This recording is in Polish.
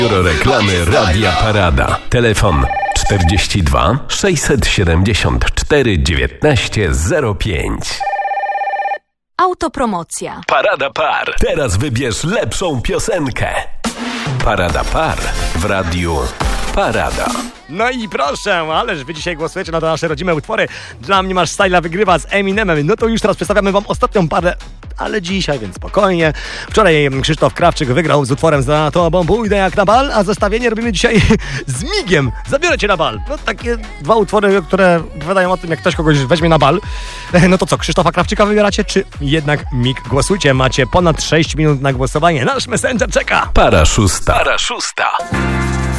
Biuro Reklamy Radia Parada. Telefon 42 674 1905. Autopromocja. Parada Par. Teraz wybierz lepszą piosenkę. Parada Par w radiu Parada. No i proszę, ależ wy dzisiaj głosujecie na te nasze rodzime utwory. Dla mnie Masz Styla wygrywa z Eminemem. No to już teraz przedstawiamy wam ostatnią parę, ale dzisiaj, więc spokojnie. Wczoraj Krzysztof Krawczyk wygrał z utworem Za tobą pójdę jak na bal, a zestawienie robimy dzisiaj z Migiem. Zabiorę cię na bal. No takie dwa utwory, które opowiadają o tym, jak ktoś kogoś weźmie na bal. No to co, Krzysztofa Krawczyka wybieracie, czy jednak Mig? Głosujcie, macie ponad 6 minut na głosowanie. Nasz Messenger czeka. Para szósta.